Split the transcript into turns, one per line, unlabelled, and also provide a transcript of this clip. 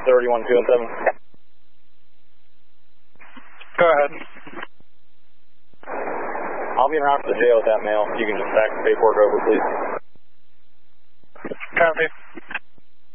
31-217.
Go ahead.
I'll be around for the jail with that mail. You can just fax the paperwork over, please.
Copy.